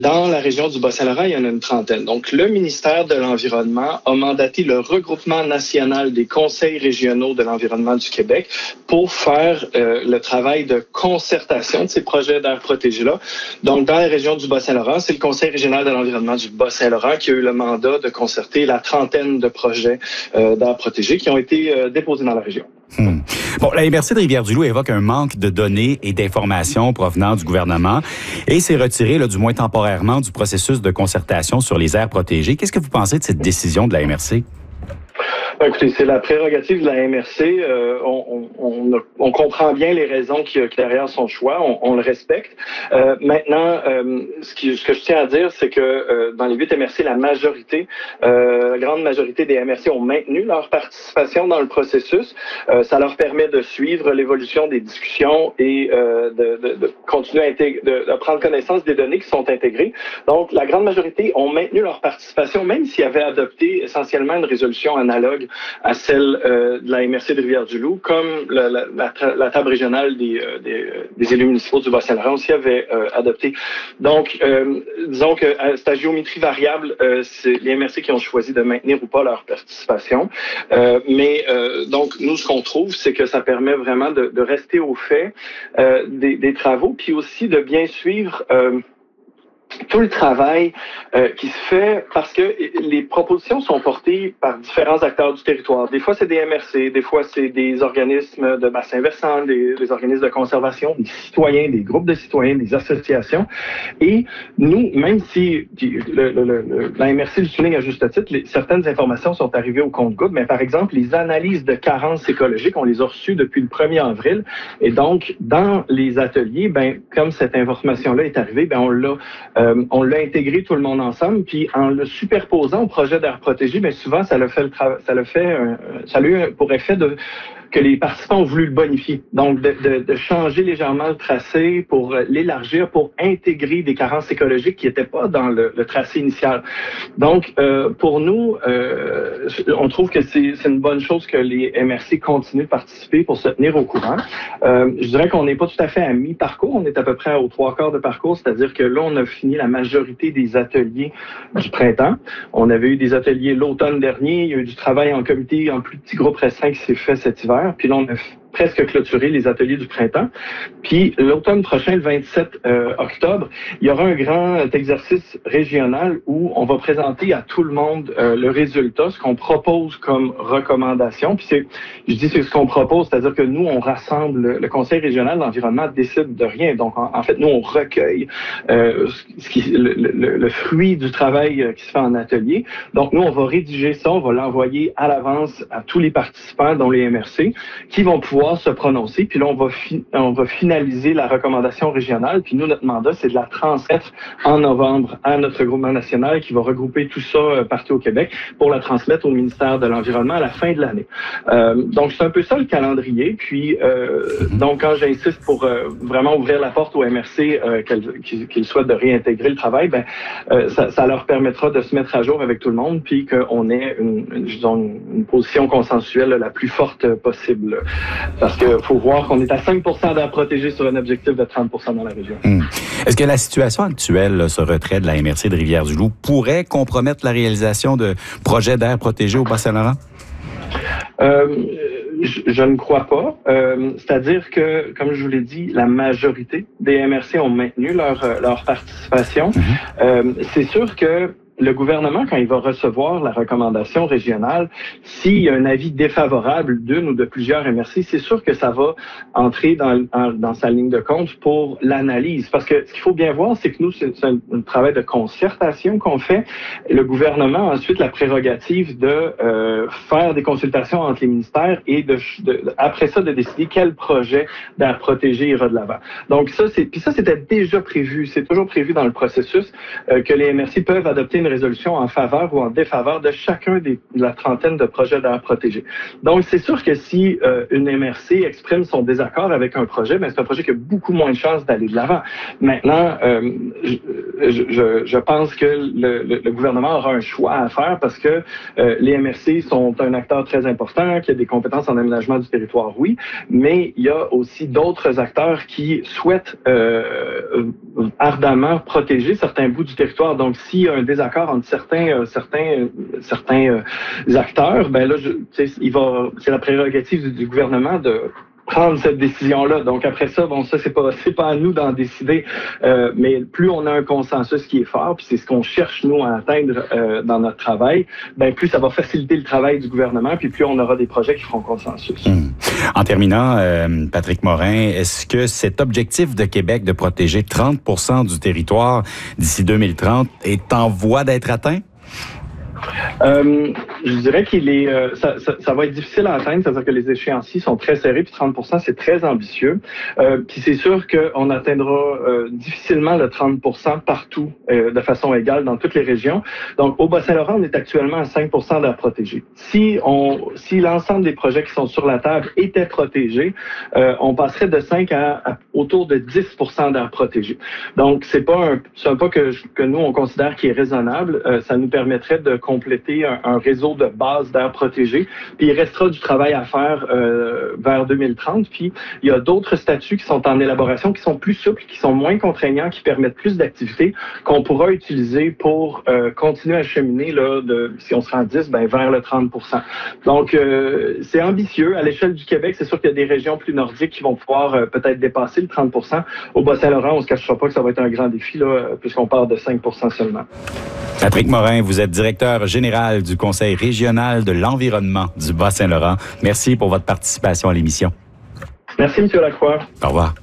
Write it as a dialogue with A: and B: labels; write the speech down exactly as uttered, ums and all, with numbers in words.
A: Dans la région du Bas-Saint-Laurent, il y en a une trentaine. Donc, le ministère de l'Environnement a mandaté le regroupement national des conseils régionaux de l'environnement du Québec pour faire euh, le travail de concertation de ces projets d'aires protégées-là. Donc, dans la région du Bas-Saint-Laurent, c'est le Conseil régional de l'environnement du Bas-Saint-Laurent qui a eu le mandat de concerter la trentaine de projets euh, d'aires protégées qui ont été euh, déposés dans la région.
B: Hmm. Bon, la M R C de Rivière-du-Loup évoque un manque de données et d'informations provenant du gouvernement et s'est retiré, là, du moins temporairement, du processus de concertation sur les aires protégées. Qu'est-ce que vous pensez de cette décision de la M R C?
A: Écoutez, c'est la prérogative de la M R C. Euh, on, on, on comprend bien les raisons qui, qui derrière son choix. On, on le respecte. Euh, maintenant, euh, ce, qui, ce que je tiens à dire, c'est que euh, dans les huit M R C, la majorité, euh, la grande majorité des M R C ont maintenu leur participation dans le processus. Euh, ça leur permet de suivre l'évolution des discussions et euh, de, de, de continuer à intégrer, de, de prendre connaissance des données qui sont intégrées. Donc, la grande majorité ont maintenu leur participation, même s'ils avaient adopté essentiellement une résolution analogue à celle euh, de la M R C de Rivière-du-Loup, comme la, la, la, la table régionale des, euh, des, des élus municipaux du Bas-Saint-Laurent aussi avait euh, adopté. Donc, euh, disons que c'est à géométrie variable, euh, c'est les M R C qui ont choisi de maintenir ou pas leur participation. Euh, mais euh, donc, nous, ce qu'on trouve, c'est que ça permet vraiment de, de rester au fait euh, des, des travaux, puis aussi de bien suivre euh, tout le travail euh, qui se fait parce que les propositions sont portées par différents acteurs du territoire. Des fois, c'est des M R C, des fois, c'est des organismes de bassin versant, des, des organismes de conservation, des citoyens, des groupes de citoyens, des associations. Et nous, même si le, le, le, la M R C le souligne à juste titre, les, certaines informations sont arrivées au compte-gouttes, mais par exemple, les analyses de carences écologiques, on les a reçues depuis le premier avril. Et donc, dans les ateliers, ben, comme cette information-là est arrivée, ben, on l'a Euh, on l'a intégré tout le monde ensemble, puis en le superposant au projet d'aire protégée, bien souvent ça le fait le travail, ça le fait, euh, ça a eu pour effet de que les participants ont voulu le bonifier. Donc, de, de, de changer légèrement le tracé pour l'élargir, pour intégrer des carences écologiques qui n'étaient pas dans le, le tracé initial. Donc, euh, pour nous, euh, on trouve que c'est une bonne chose que les M R C continuent de participer pour se tenir au courant. Euh, je dirais qu'on n'est pas tout à fait à mi-parcours, on est à peu près aux trois quarts de parcours, c'est-à-dire que là, on a fini la majorité des ateliers du printemps. On avait eu des ateliers l'automne dernier, il y a eu du travail en comité, en plus petit groupe restreint qui s'est fait cet hiver. Puis là, on a presque clôturé les ateliers du printemps. Puis l'automne prochain, le vingt-sept euh, octobre, il y aura un grand exercice régional où on va présenter à tout le monde euh, le résultat, ce qu'on propose comme recommandation. Puis c'est, je dis c'est ce qu'on propose, c'est-à-dire que nous, on rassemble, le Conseil régional de l'environnement décide de rien. Donc, en, en fait, nous, on recueille euh, ce qui, le, le, le fruit du travail qui se fait en atelier. Donc, nous, on va rédiger ça, on va l'envoyer à l'avance à tous les participants, dont les M R C, qui vont pouvoir se prononcer, puis là, on va, fi on va finaliser la recommandation régionale, puis nous, notre mandat, c'est de la transmettre en novembre à notre groupement national qui va regrouper tout ça euh, partout au Québec pour la transmettre au ministère de l'Environnement à la fin de l'année. Euh, donc, c'est un peu ça le calendrier, puis euh, donc, quand j'insiste pour euh, vraiment ouvrir la porte aux M R C euh, qu'ils qu'ils souhaitent de réintégrer le travail, ben, euh, ça, ça leur permettra de se mettre à jour avec tout le monde, puis qu'on ait une, une, disons, une position consensuelle la plus forte possible. Parce qu'il faut voir qu'on est à cinq pour cent d'aires protégées sur un objectif de trente pour cent dans la région.
B: Hum. Est-ce que la situation actuelle, ce retrait de la M R C de Rivière-du-Loup, pourrait compromettre la réalisation de projets d'aires protégées au Bas-Saint-Laurent?
A: Euh, je, je ne crois pas. Euh, C'est-à-dire que, comme je vous l'ai dit, la majorité des M R C ont maintenu leur, leur participation. Mm-hmm. euh, C'est sûr que le gouvernement, quand il va recevoir la recommandation régionale, s'il y a un avis défavorable d'une ou de plusieurs M R C, c'est sûr que ça va entrer dans, en, dans sa ligne de compte pour l'analyse. Parce que ce qu'il faut bien voir, c'est que nous, c'est un, un travail de concertation qu'on fait. Le gouvernement a ensuite la prérogative de euh, faire des consultations entre les ministères et de, de, après ça, de décider quel projet d'aire protégée ira de l'avant. Donc ça, c'est puis ça, c'était déjà prévu. C'est toujours prévu dans le processus euh, que les M R C peuvent adopter une résolution en faveur ou en défaveur de chacun des, de la trentaine de projets d'aires protégées. Donc, c'est sûr que si euh, une M R C exprime son désaccord avec un projet, ben, c'est un projet qui a beaucoup moins de chances d'aller de l'avant. Maintenant, euh, je, je, je pense que le, le, le gouvernement aura un choix à faire parce que euh, les M R C sont un acteur très important, qui a des compétences en aménagement du territoire, oui, mais il y a aussi d'autres acteurs qui souhaitent euh, ardemment protéger certains bouts du territoire. Donc, s'il y a un désaccord entre certains euh, certains certains euh, acteurs, ben là, je, il va, c'est la prérogative du, du gouvernement de prendre cette décision-là. Donc après ça, bon, ça c'est pas c'est pas à nous d'en décider, euh, mais plus on a un consensus qui est fort, puis c'est ce qu'on cherche nous à atteindre euh, dans notre travail, ben plus ça va faciliter le travail du gouvernement, puis plus on aura des projets qui feront consensus.
B: Mmh. En terminant, euh, Patrick Morin, est-ce que cet objectif de Québec de protéger trente pour cent du territoire d'ici deux mille trente est en voie d'être atteint?
A: Euh, je dirais qu'il est, euh, ça, ça, ça va être difficile à atteindre, c'est-à-dire que les échéanciers sont très serrés, puis trente pour cent c'est très ambitieux. Euh, puis c'est sûr qu'on atteindra euh, difficilement le trente pour cent partout euh, de façon égale dans toutes les régions. Donc au Bas-Saint-Laurent, on est actuellement à cinq pour cent d'aires protégées. Si on, si l'ensemble des projets qui sont sur la table étaient protégés, euh, on passerait de cinq à, à autour de dix pour cent d'aires protégées. Donc c'est pas un, c'est un pas que, que nous on considère qui est raisonnable. Euh, ça nous permettrait de compléter un, un réseau de base d'aires protégées. Puis il restera du travail à faire euh, vers deux mille trente. Puis il y a d'autres statuts qui sont en élaboration, qui sont plus souples, qui sont moins contraignants, qui permettent plus d'activités qu'on pourra utiliser pour euh, continuer à cheminer là, de, si on se rend dix, ben vers le trente pour cent. Donc euh, c'est ambitieux. À l'échelle du Québec, c'est sûr qu'il y a des régions plus nordiques qui vont pouvoir euh, peut-être dépasser le trente pour cent. Au Bas-Saint-Laurent, on ne se cachera pas que ça va être un grand défi là, puisqu'on part de cinq pour cent seulement.
B: Patrick Morin, vous êtes directeur général du Conseil régional de l'environnement du Bas-Saint-Laurent. Merci pour votre participation à l'émission.
A: Merci, M. Lacroix.
B: Au revoir.